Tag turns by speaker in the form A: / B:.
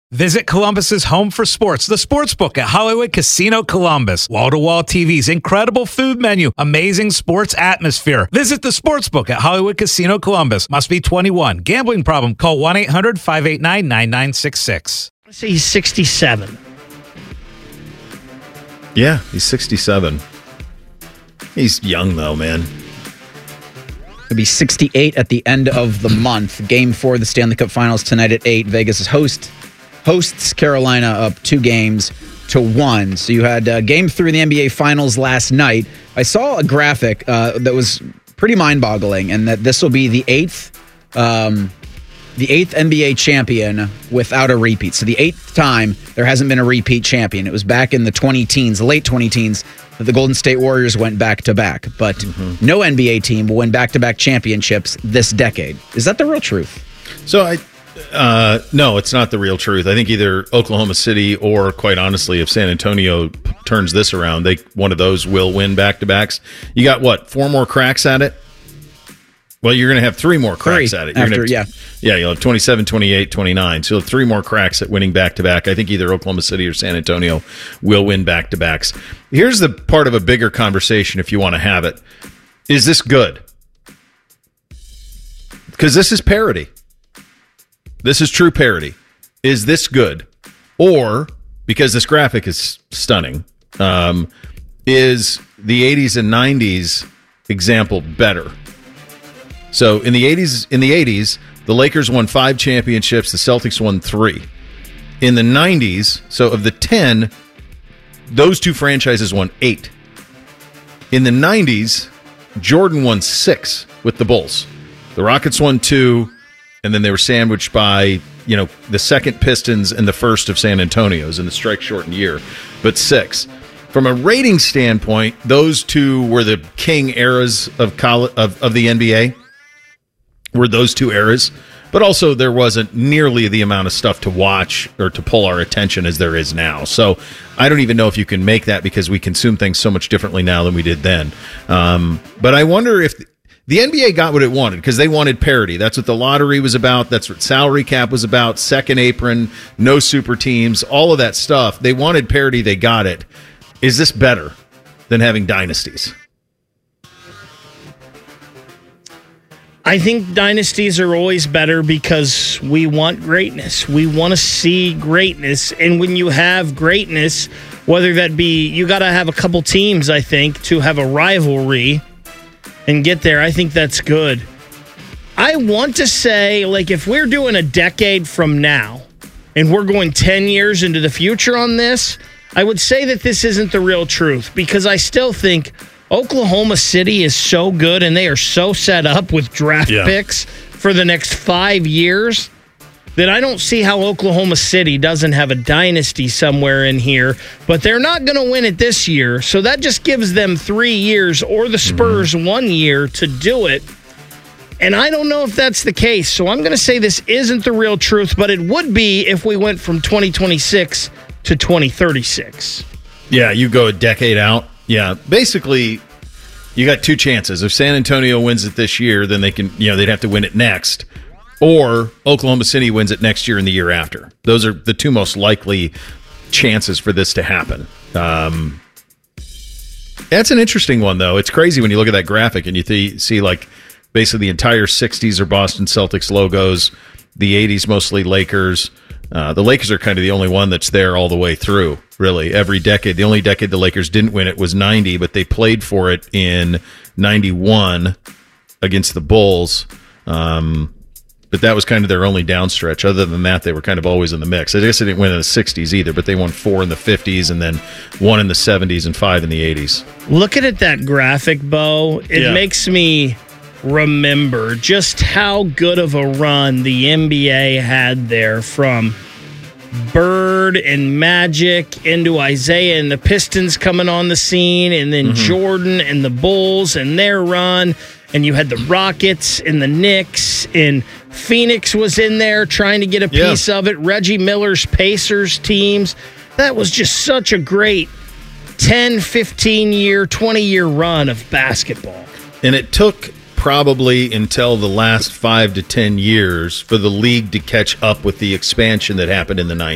A: Visit Columbus's home for sports, the Sportsbook at Hollywood Casino Columbus. Wall-to-wall TVs, incredible food menu, amazing sports atmosphere. Visit the Sportsbook at Hollywood Casino Columbus. Must be 21. Gambling problem? Call 1-800-589-9966.
B: Let's say he's 67.
C: Yeah, he's 67. He's young, though, man.
D: He'll be 68 at the end of the month. Game 4 of the Stanley Cup Finals tonight at 8. Vegas is hosts Carolina up 2-1. So you had Game 3 of the NBA Finals last night. I saw a graphic that was pretty mind-boggling, and that this will be the eighth NBA champion without a repeat. So the 8th time there hasn't been a repeat champion. It was back in the 20-teens, the late 20-teens, that the Golden State Warriors went back-to-back. But no NBA team will win back-to-back championships this decade. Is that the real truth?
C: So no, it's not the real truth. I think either Oklahoma City or, quite honestly, if San Antonio turns this around, one of those will win back-to-backs. You got, what, 4 more cracks at it? Well, you're going to have 3 more cracks at it. You'll have 27, 28, 29. So you'll have 3 more cracks at winning back-to-back. I think either Oklahoma City or San Antonio will win back-to-backs. Here's the part of a bigger conversation, if you want to have it. Is this good? Because this is parity. This is true parity. Is this good? Or, because this graphic is stunning, is the 80s and 90s example better? So in the 80s, the Lakers won 5 championships, the Celtics won 3. In the 90s, so of the 10, those 2 franchises won 8. In the 90s, Jordan won 6 with the Bulls. The Rockets won 2. And then they were sandwiched by, the second Pistons and the first of San Antonio's in the strike-shortened year, but 6. From a rating standpoint, those 2 were the king eras of the NBA, were those 2 eras. But also there wasn't nearly the amount of stuff to watch or to pull our attention as there is now. So I don't even know if you can make that because we consume things so much differently now than we did then. But I wonder if the NBA got what it wanted because they wanted parity. That's what the lottery was about. That's what salary cap was about. Second apron, no super teams, all of that stuff. They wanted parity. They got it. Is this better than having dynasties?
B: I think dynasties are always better because we want greatness. We want to see greatness. And when you have greatness, whether that be, you got to have a couple teams, I think, to have a rivalry and get there. I think that's good. I want to say, if we're doing a decade from now and we're going 10 years into the future on this, I would say that this isn't the real truth because I still think Oklahoma City is so good and they are so set up with draft picks for the next 5 years that I don't see how Oklahoma City doesn't have a dynasty somewhere in here, but they're not going to win it this year. So that just gives them 3 years or the Spurs 1 year to do it. And I don't know if that's the case. So I'm going to say this isn't the real truth, but it would be if we went from 2026 to 2036.
C: Yeah, you go a decade out. Yeah, basically, you got 2 chances. If San Antonio wins it this year, then they can, they'd have to win it next. Or Oklahoma City wins it next year and the year after. Those are the 2 most likely chances for this to happen. That's an interesting one, though. It's crazy when you look at that graphic and you see, basically the entire 60s are Boston Celtics logos, the 80s mostly Lakers. The Lakers are kind of the only one that's there all the way through, really, every decade. The only decade the Lakers didn't win it was 90, but they played for it in 91 against the Bulls. But that was kind of their only downstretch. Other than that, they were kind of always in the mix. I guess they didn't win in the 60s either, but they won 4 in the 50s and then 1 in the 70s and 5 in the 80s.
B: Looking at that graphic, Bo, it makes me remember just how good of a run the NBA had there from Bird and Magic into Isaiah and the Pistons coming on the scene, and then Jordan and the Bulls and their run. And you had the Rockets and the Knicks, and Phoenix was in there trying to get a piece of it. Reggie Miller's Pacers teams. That was just such a great 10, 15-year, 20-year run of basketball.
C: And it took probably until the last 5 to 10 years for the league to catch up with the expansion that happened in the 90s.